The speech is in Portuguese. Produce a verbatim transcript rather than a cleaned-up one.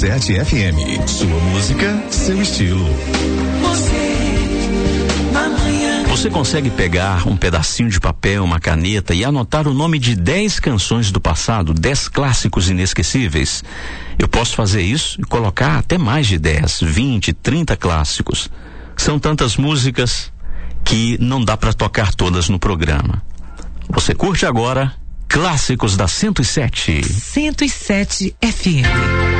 sete F M. Sua música, seu estilo. Você consegue pegar um pedacinho de papel, uma caneta e anotar o nome de dez canções do passado, dez clássicos inesquecíveis? Eu posso fazer isso e colocar até mais de dez, vinte, trinta clássicos. São tantas músicas que não dá para tocar todas no programa. Você curte agora Clássicos da cento e sete. cento e sete F M.